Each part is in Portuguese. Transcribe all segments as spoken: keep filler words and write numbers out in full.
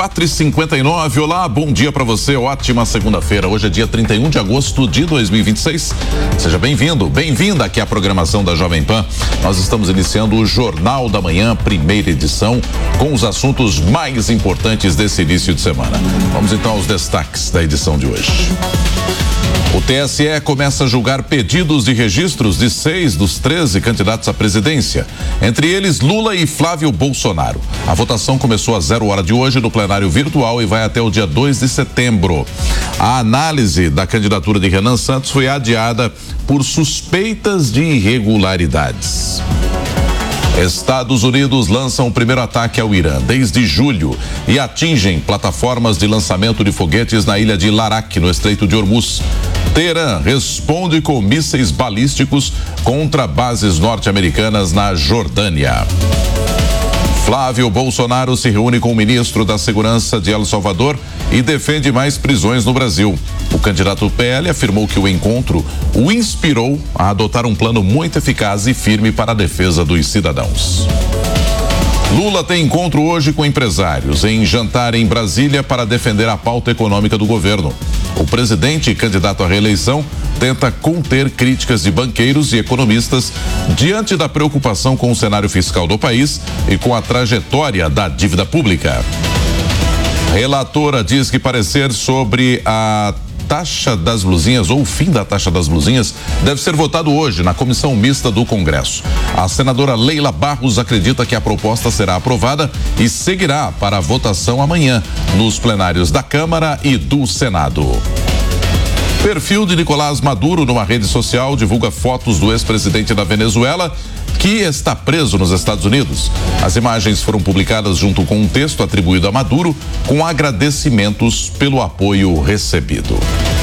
quatro e cinquenta e nove, olá, bom dia para você, ótima segunda-feira. Hoje é dia trinta e um de agosto de dois mil e vinte e seis. Seja bem-vindo, bem-vinda aqui à programação da Jovem Pan. Nós estamos iniciando o Jornal da Manhã, primeira edição, com os assuntos mais importantes desse início de semana. Vamos então aos destaques da edição de hoje. O T S E começa a julgar pedidos de registros de seis dos treze candidatos à presidência, entre eles Lula e Flávio Bolsonaro. A votação começou às zero hora de hoje no plenário virtual e vai até o dia dois de setembro. A análise da candidatura de Renan Santos foi adiada por suspeitas de irregularidades. Estados Unidos lançam o primeiro ataque ao Irã desde julho e atingem plataformas de lançamento de foguetes na ilha de Larak, no Estreito de Hormuz. Teherã responde com mísseis balísticos contra bases norte-americanas na Jordânia. Flávio Bolsonaro se reúne com o ministro da Segurança de El Salvador e defende mais prisões no Brasil. O candidato P L afirmou que o encontro o inspirou a adotar um plano muito eficaz e firme para a defesa dos cidadãos. Lula tem encontro hoje com empresários em jantar em Brasília para defender a pauta econômica do governo. O presidente, candidato à reeleição, tenta conter críticas de banqueiros e economistas diante da preocupação com o cenário fiscal do país e com a trajetória da dívida pública. Relatora diz que parecer sobre a taxa das blusinhas ou o fim da taxa das blusinhas deve ser votado hoje na comissão mista do Congresso. A senadora Leila Barros acredita que a proposta será aprovada e seguirá para a votação amanhã nos plenários da Câmara e do Senado. Perfil de Nicolás Maduro numa rede social divulga fotos do ex-presidente da Venezuela que está preso nos Estados Unidos. As imagens foram publicadas junto com um texto atribuído a Maduro com agradecimentos pelo apoio recebido.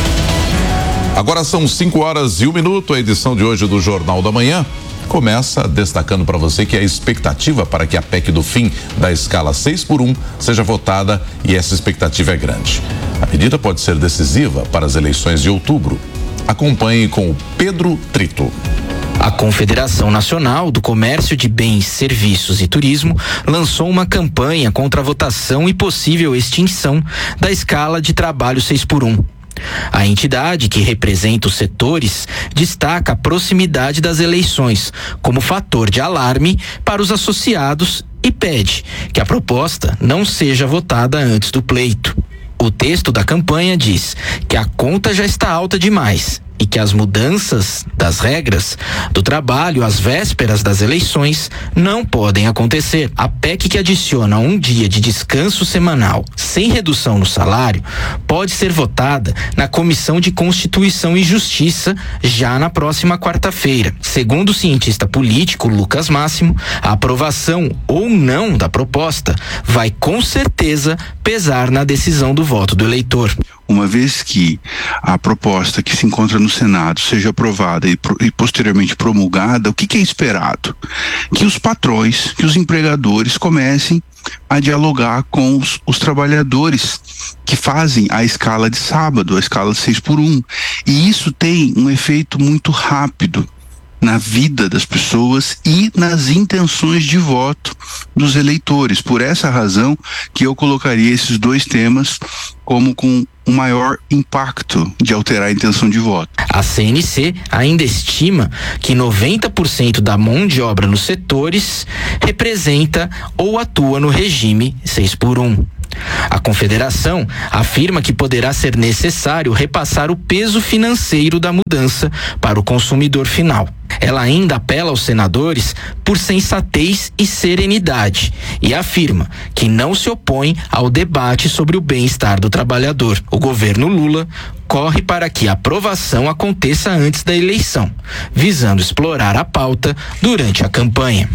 Agora são cinco horas e um minuto. A edição de hoje do Jornal da Manhã começa destacando para você que a expectativa para que a P E C do fim da escala seis por um seja votada e essa expectativa é grande. A medida pode ser decisiva para as eleições de outubro. Acompanhe com o Pedro Trito. A Confederação Nacional do Comércio de Bens, Serviços e Turismo lançou uma campanha contra a votação e possível extinção da escala de trabalho seis por um. A entidade, que representa os setores, destaca a proximidade das eleições como fator de alarme para os associados e pede que a proposta não seja votada antes do pleito. O texto da campanha diz que a conta já está alta demais e que as mudanças das regras do trabalho às vésperas das eleições não podem acontecer. A P E C que adiciona um dia de descanso semanal sem redução no salário pode ser votada na Comissão de Constituição e Justiça já na próxima quarta-feira. Segundo o cientista político Lucas Máximo, a aprovação ou não da proposta vai com certeza pesar na decisão do voto do eleitor. Uma vez que a proposta que se encontra no Senado seja aprovada e, e posteriormente promulgada, o que, que é esperado? Que os patrões, que os empregadores comecem a dialogar com os, os trabalhadores que fazem a escala de sábado, a escala de seis por um. E isso tem um efeito muito rápido na vida das pessoas e nas intenções de voto dos eleitores. Por essa razão que eu colocaria esses dois temas como com um maior impacto de alterar a intenção de voto. A C N C ainda estima que noventa por cento da mão de obra nos setores representa ou atua no regime seis por um. A Confederação afirma que poderá ser necessário repassar o peso financeiro da mudança para o consumidor final. Ela ainda apela aos senadores por sensatez e serenidade e afirma que não se opõe ao debate sobre o bem-estar do trabalhador. O governo Lula corre para que a aprovação aconteça antes da eleição, visando explorar a pauta durante a campanha.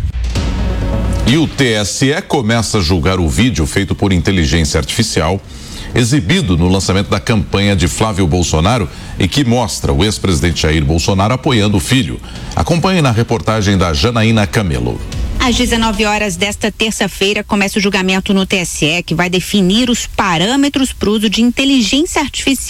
E o T S E começa a julgar o vídeo feito por inteligência artificial, exibido no lançamento da campanha de Flávio Bolsonaro e que mostra o ex-presidente Jair Bolsonaro apoiando o filho. Acompanhe na reportagem da Janaína Camelo. Às dezenove horas desta terça-feira começa o julgamento no T S E, que vai definir os parâmetros para o uso de inteligência artificial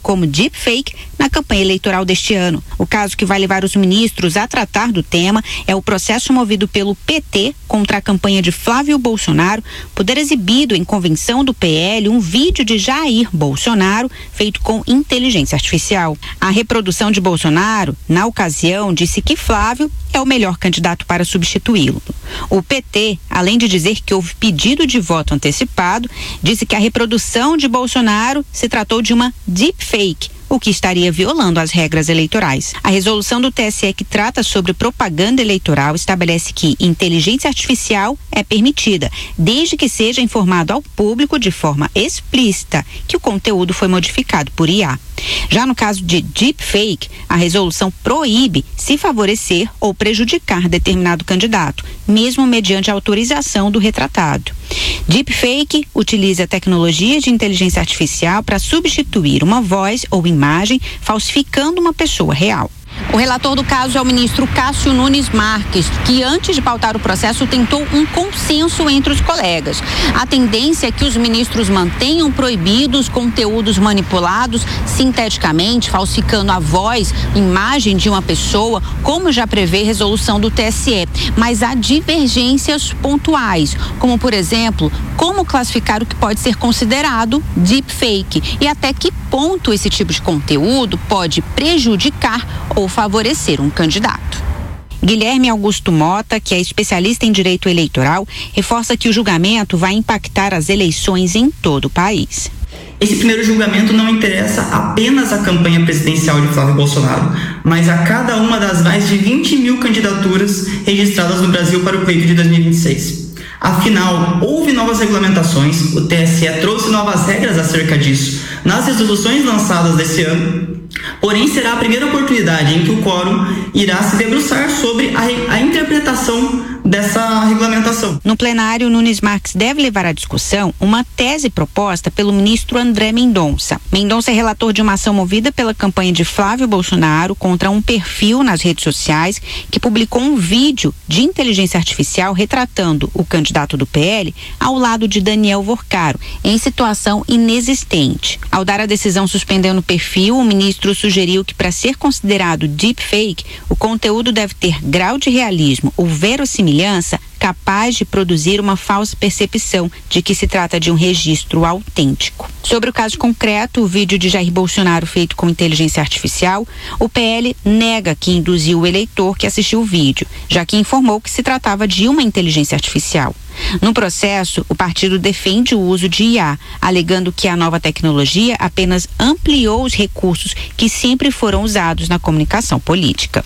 como deepfake na campanha eleitoral deste ano. O caso que vai levar os ministros a tratar do tema é o processo movido pelo P T contra a campanha de Flávio Bolsonaro por ter exibido em convenção do P L um vídeo de Jair Bolsonaro feito com inteligência artificial. A reprodução de Bolsonaro, na ocasião, disse que Flávio é o melhor candidato para substituí-lo. O P T, além de dizer que houve pedido de voto antecipado, disse que a reprodução de Bolsonaro se tratou de uma deepfake, o que estaria violando as regras eleitorais. A resolução do T S E que trata sobre propaganda eleitoral estabelece que inteligência artificial é permitida, desde que seja informado ao público de forma explícita que o conteúdo foi modificado por I A. Já no caso de deepfake, a resolução proíbe se favorecer ou prejudicar determinado candidato, mesmo mediante a autorização do retratado. Deepfake utiliza tecnologias de inteligência artificial para substituir uma voz ou imagem, falsificando uma pessoa real. O relator do caso é o ministro Cássio Nunes Marques, que antes de pautar o processo tentou um consenso entre os colegas. A tendência é que os ministros mantenham proibidos conteúdos manipulados sinteticamente, falsificando a voz, imagem de uma pessoa, como já prevê resolução do T S E. Mas há divergências pontuais, como, por exemplo, como classificar o que pode ser considerado deepfake e até que ponto esse tipo de conteúdo pode prejudicar ou favorecer um candidato. Guilherme Augusto Mota, que é especialista em direito eleitoral, reforça que o julgamento vai impactar as eleições em todo o país. Esse primeiro julgamento não interessa apenas à campanha presidencial de Flávio Bolsonaro, mas a cada uma das mais de vinte mil candidaturas registradas no Brasil para o pleito de dois mil e vinte e seis. Afinal, houve novas regulamentações, o T S E trouxe novas regras acerca disso nas resoluções lançadas desse ano, porém será a primeira oportunidade em que o quórum irá se debruçar sobre a, a interpretação dessa regulamentação. No plenário, Nunes Marques deve levar à discussão uma tese proposta pelo ministro André Mendonça. Mendonça é relator de uma ação movida pela campanha de Flávio Bolsonaro contra um perfil nas redes sociais que publicou um vídeo de inteligência artificial retratando o candidato do P L ao lado de Daniel Vorcaro, em situação inexistente. Ao dar a decisão suspendendo o perfil, o ministro sugeriu que, para ser considerado deepfake, o conteúdo deve ter grau de realismo ou verossimilhança capaz de produzir uma falsa percepção de que se trata de um registro autêntico. Sobre o caso concreto, o vídeo de Jair Bolsonaro feito com inteligência artificial, o P L nega que induziu o eleitor que assistiu o vídeo, já que informou que se tratava de uma inteligência artificial. No processo, o partido defende o uso de I A, alegando que a nova tecnologia apenas ampliou os recursos que sempre foram usados na comunicação política.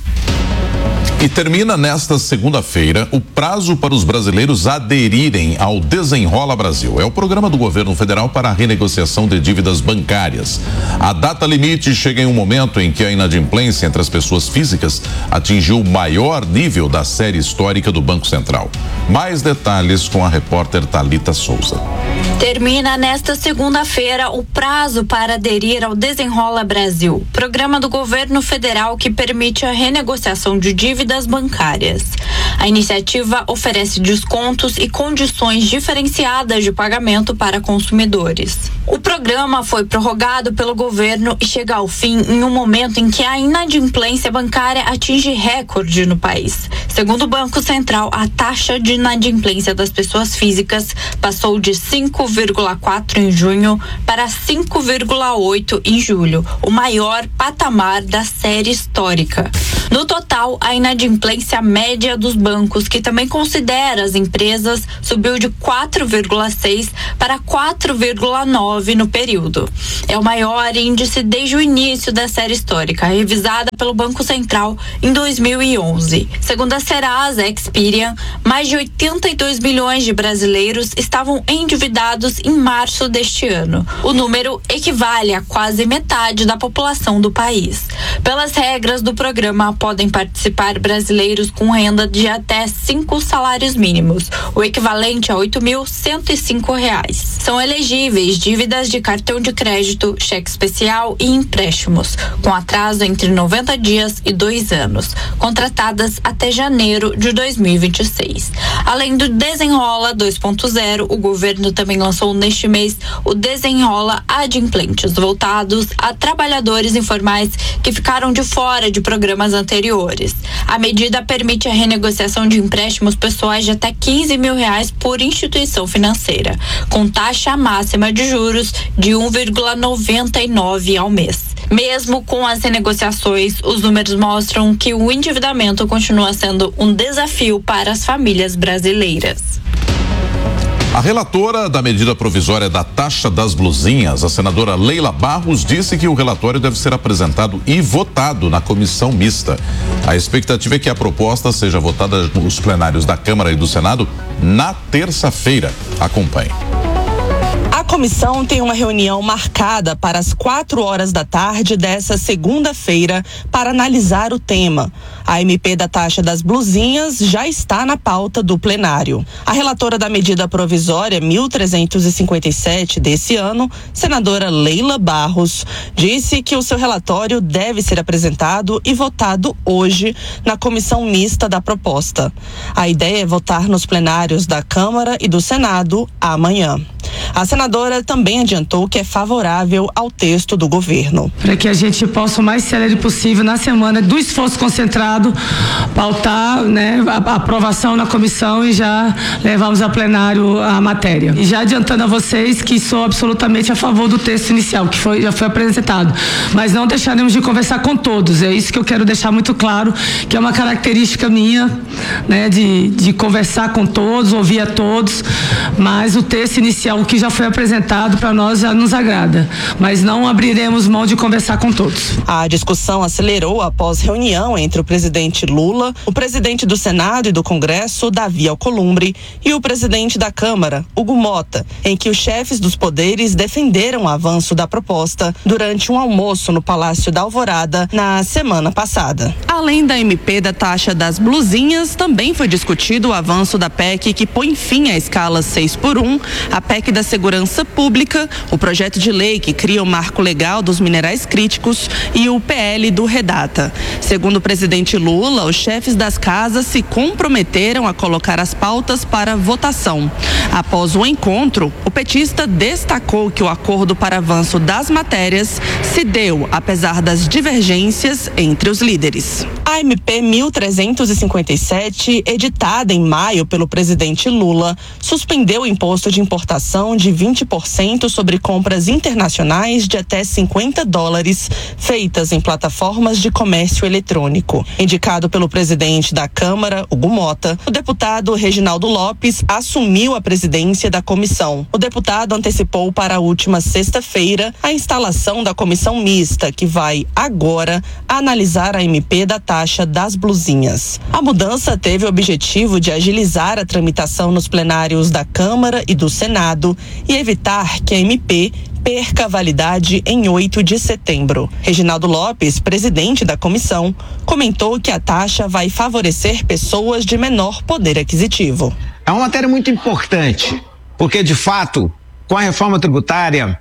E termina nesta segunda-feira o prazo para os brasileiros aderirem ao Desenrola Brasil. É o programa do governo federal para a renegociação de dívidas bancárias. A data limite chega em um momento em que a inadimplência entre as pessoas físicas atingiu o maior nível da série histórica do Banco Central. Mais detalhes com a repórter Thalita Souza. Termina nesta segunda-feira o prazo para aderir ao Desenrola Brasil, programa do governo federal que permite a renegociação de dívidas bancárias. A iniciativa oferece descontos e condições diferenciadas de pagamento para consumidores. O programa foi prorrogado pelo governo e chega ao fim em um momento em que a inadimplência bancária atinge recorde no país. Segundo o Banco Central, a taxa de inadimplência das pessoas físicas passou de cinco vírgula quatro em junho para cinco vírgula oito em julho, o maior patamar da série histórica. No total, a inadimplência média dos bancos, que também considera as empresas, subiu de quatro vírgula seis para quatro vírgula nove no período. É o maior índice desde o início da série histórica, revisada pelo Banco Central em dois mil e onze. Segundo a Serasa Experian, mais de oitenta e dois milhões de brasileiros estavam endividados em março deste ano. O número equivale a quase metade da população do país. Pelas regras do programa podem participar brasileiros com renda de até cinco salários mínimos, o equivalente a oito mil cento e cinco reais. São elegíveis dívidas de cartão de crédito, cheque especial e empréstimos, com atraso entre noventa dias e dois anos, contratadas até janeiro de dois mil e vinte e seis. Além do Desenrola dois ponto zero, o governo também lançou neste mês o Desenrola Adimplentes, voltados a trabalhadores informais que ficaram de fora de programas anteriores. A medida permite a renegociação de empréstimos pessoais de até quinze mil reais por instituição financeira, com taxa máxima de juros de um vírgula noventa e nove ao mês. Mesmo com as renegociações, os números mostram que o endividamento continua sendo um desafio para as famílias brasileiras. A relatora da medida provisória da taxa das blusinhas, a senadora Leila Barros, disse que o relatório deve ser apresentado e votado na comissão mista. A expectativa é que a proposta seja votada nos plenários da Câmara e do Senado na terça-feira. Acompanhe. A comissão tem uma reunião marcada para as quatro horas da tarde dessa segunda-feira para analisar o tema. A M P da taxa das blusinhas já está na pauta do plenário. A relatora da medida provisória mil trezentos e cinquenta e sete desse ano, senadora Leila Barros, disse que o seu relatório deve ser apresentado e votado hoje na comissão mista da proposta. A ideia é votar nos plenários da Câmara e do Senado amanhã. A senadora também adiantou que é favorável ao texto do governo. Para que a gente possa o mais célere possível, na semana do esforço concentrado, pautar, né, a, a aprovação na comissão e já levarmos a plenário a matéria. E já adiantando a vocês que sou absolutamente a favor do texto inicial, que foi, já foi apresentado. Mas não deixaremos de conversar com todos. É isso que eu quero deixar muito claro, que é uma característica minha, né, de, de conversar com todos, ouvir a todos, mas o texto inicial, o que já foi apresentado para nós já nos agrada, mas não abriremos mão de conversar com todos. A discussão acelerou após reunião entre o presidente Lula, o presidente do Senado e do Congresso, Davi Alcolumbre, e o presidente da Câmara, Hugo Mota, em que os chefes dos poderes defenderam o avanço da proposta durante um almoço no Palácio da Alvorada na semana passada. Além da M P da taxa das blusinhas, também foi discutido o avanço da P E C que põe fim à escala seis por um, a P E C da Segurança Pública, o projeto de lei que cria o marco legal dos minerais críticos e o P L do Redata. Segundo o presidente Lula, os chefes das casas se comprometeram a colocar as pautas para votação. Após o encontro, o petista destacou que o acordo para avanço das matérias se deu apesar das divergências entre os líderes. A M P mil trezentos e cinquenta e sete, editada em maio pelo presidente Lula, suspendeu o imposto de importação de vinte por cento sobre compras internacionais de até cinquenta dólares feitas em plataformas de comércio eletrônico. Indicado pelo presidente da Câmara, Hugo Mota, o deputado Reginaldo Lopes assumiu a presidência da comissão. O deputado antecipou para a última sexta-feira a instalação da comissão mista, que vai agora analisar a M P da taxa das blusinhas. A mudança teve o objetivo de agilizar a tramitação nos plenários da Câmara e do Senado e evitar que a M P perca a validade em oito de setembro. Reginaldo Lopes, presidente da comissão, comentou que a taxa vai favorecer pessoas de menor poder aquisitivo. É uma matéria muito importante, porque de fato, com a reforma tributária,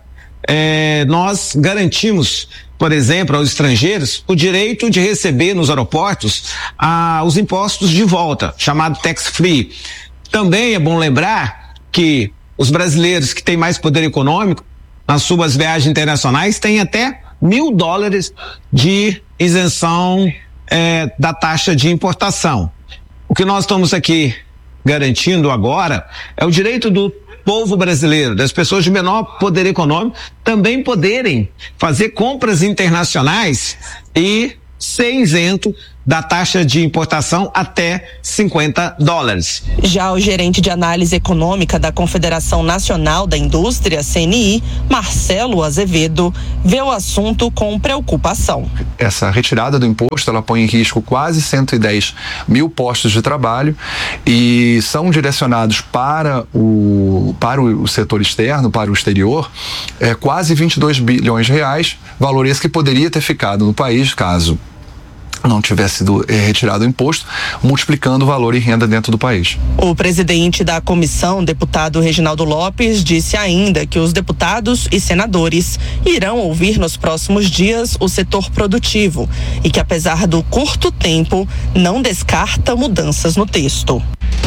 eh, nós garantimos, por exemplo, aos estrangeiros o direito de receber nos aeroportos ah, os impostos de volta, chamado tax free. Também é bom lembrar que os brasileiros que têm mais poder econômico nas suas viagens internacionais têm até mil dólares de isenção eh, da taxa de importação. O que nós estamos aqui garantindo agora é o direito do povo brasileiro, das pessoas de menor poder econômico, também poderem fazer compras internacionais e ser isento da taxa de importação até cinquenta dólares. Já o gerente de análise econômica da Confederação Nacional da Indústria, C N I, Marcelo Azevedo, vê o assunto com preocupação. Essa retirada do imposto, ela põe em risco quase cento e dez mil postos de trabalho e são direcionados para o, para o setor externo, para o exterior, é, quase vinte e dois bilhões de reais, valor esse que poderia ter ficado no país caso não tivesse sido é, retirado o imposto, multiplicando o valor e renda dentro do país. O presidente da comissão, deputado Reginaldo Lopes, disse ainda que os deputados e senadores irão ouvir nos próximos dias o setor produtivo e que, apesar do curto tempo, não descarta mudanças no texto.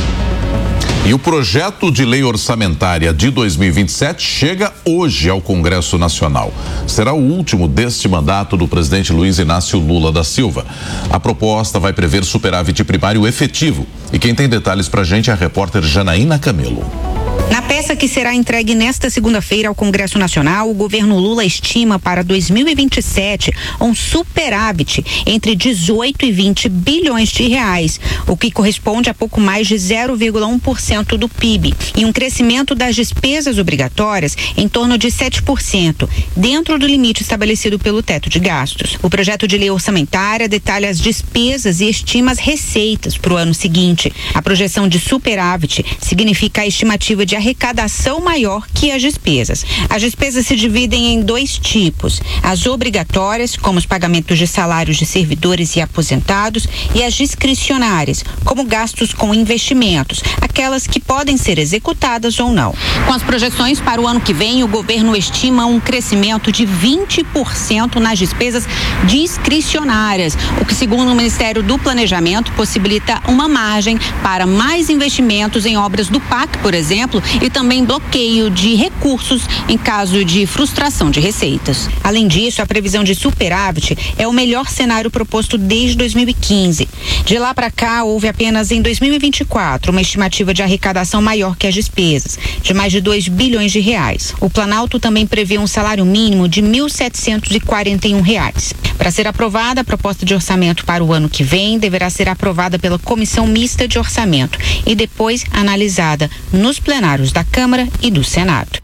E o projeto de lei orçamentária de dois mil e vinte e sete chega hoje ao Congresso Nacional. Será o último deste mandato do presidente Luiz Inácio Lula da Silva. A proposta vai prever superávit primário efetivo. E quem tem detalhes pra gente é a repórter Janaína Camelo. Na peça que será entregue nesta segunda-feira ao Congresso Nacional, o governo Lula estima para dois mil e vinte e sete um superávit entre dezoito e vinte bilhões de reais, o que corresponde a pouco mais de zero vírgula um por cento do P I B, e um crescimento das despesas obrigatórias em torno de sete por cento, dentro do limite estabelecido pelo teto de gastos. O projeto de lei orçamentária detalha as despesas e estima as receitas para o ano seguinte. A projeção de superávit significa a estimativa de arrecadação maior que as despesas. As despesas se dividem em dois tipos: as obrigatórias, como os pagamentos de salários de servidores e aposentados, e as discricionárias, como gastos com investimentos, aquelas que podem ser executadas ou não. Com as projeções para o ano que vem, o governo estima um crescimento de vinte por cento nas despesas discricionárias, o que, segundo o Ministério do Planejamento, possibilita uma margem para mais investimentos em obras do P A C, por exemplo, e também bloqueio de recursos em caso de frustração de receitas. Além disso, a previsão de superávit é o melhor cenário proposto desde dois mil e quinze. De lá para cá, houve apenas em dois mil e vinte e quatro uma estimativa de arrecadação maior que as despesas, de mais de dois bilhões de reais. O Planalto também prevê um salário mínimo de mil setecentos e quarenta e um reais. Para ser aprovada, a proposta de orçamento para o ano que vem deverá ser aprovada pela Comissão Mista de Orçamento e depois analisada nos plenários da Câmara e do Senado.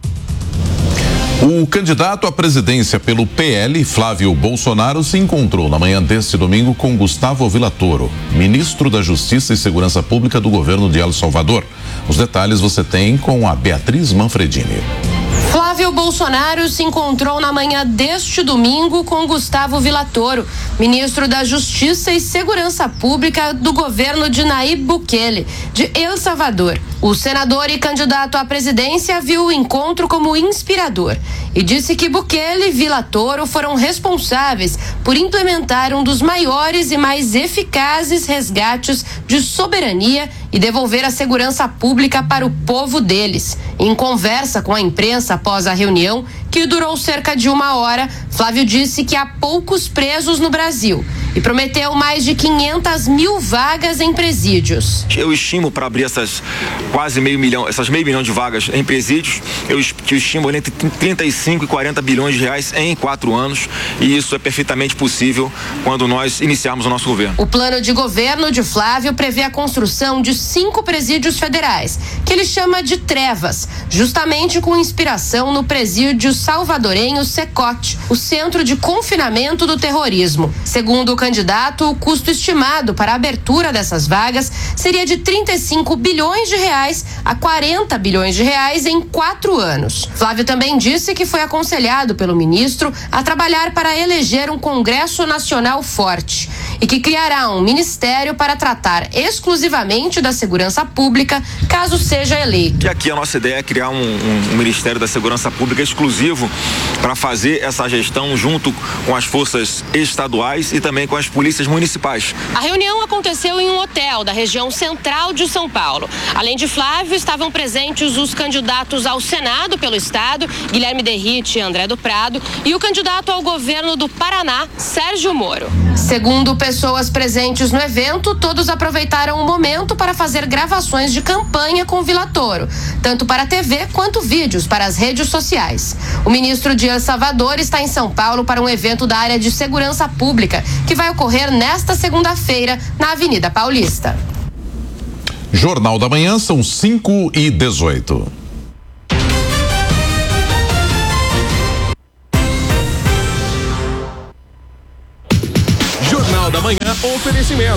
O candidato à presidência pelo P L, Flávio Bolsonaro, se encontrou na manhã deste domingo com Gustavo Villatoro, ministro da Justiça e Segurança Pública do governo de El Salvador. Os detalhes você tem com a Beatriz Manfredini. Flávio Bolsonaro se encontrou na manhã deste domingo com Gustavo Villatoro, ministro da Justiça e Segurança Pública do governo de Nayib Bukele, de El Salvador. O senador e candidato à presidência viu o encontro como inspirador e disse que Bukele e Villatoro foram responsáveis por implementar um dos maiores e mais eficazes resgates de soberania e devolver a segurança pública para o povo deles. Em conversa com a imprensa após a reunião, que durou cerca de uma hora, Flávio disse que há poucos presos no Brasil e prometeu mais de quinhentas mil vagas em presídios. Eu estimo, para abrir essas quase meio milhão, essas meio milhão de vagas em presídios, eu estimo entre trinta e cinco e quarenta bilhões de reais em quatro anos, e isso é perfeitamente possível quando nós iniciarmos o nosso governo. O plano de governo de Flávio prevê a construção de cinco presídios federais, que ele chama de trevas, justamente com inspiração no presídio salvadorenho Secote, o centro de confinamento do terrorismo. Segundo o candidato, o custo estimado para a abertura dessas vagas seria de trinta e cinco bilhões de reais a quarenta bilhões de reais em quatro anos. Flávio também disse que foi aconselhado pelo ministro a trabalhar para eleger um Congresso Nacional forte e que criará um ministério para tratar exclusivamente da segurança pública, caso seja eleito. E aqui a nossa ideia é criar um, um, um Ministério da Segurança Pública exclusivo para fazer essa gestão junto com as forças estaduais e também com as polícias municipais. A reunião aconteceu em um hotel da região central de São Paulo. Além de Flávio, estavam presentes os candidatos ao Senado pelo estado, Guilherme Derrite e André do Prado, e o candidato ao governo do Paraná, Sérgio Moro. Segundo pessoas presentes no evento, todos aproveitaram o momento para fazer gravações de campanha com Villatoro, tanto para a T V quanto vídeos para as redes sociais. O ministro de El Salvador está em São Paulo para um evento da área de segurança pública, que vai ocorrer nesta segunda-feira na Avenida Paulista. Jornal da Manhã, são cinco e dezoito. Jornal da Manhã, oferecimento.